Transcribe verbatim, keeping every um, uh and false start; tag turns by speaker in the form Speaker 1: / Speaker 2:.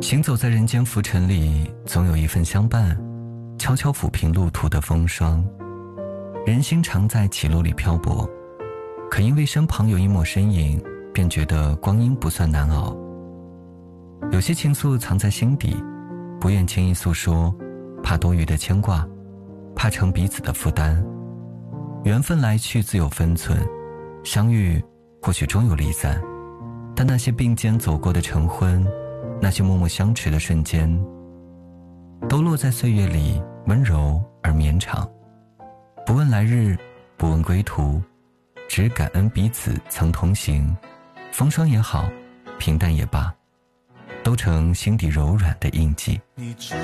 Speaker 1: 行走在人间浮沉里，总有一份相伴，悄悄抚平路途的风霜。人心常在起落里漂泊，可因为身旁有一抹身影，便觉得光阴不算难熬。有些情愫藏在心底，不愿轻易诉说，怕多余的牵挂，怕成彼此的负担。缘分来去自有分寸，相遇或许终有离散，但那些并肩走过的晨昏，那些默默相持的瞬间，都落在岁月里，温柔而绵长。不问来日，不问归途，只感恩彼此曾同行，风霜也好，平淡也罢，都成心底柔软的印记。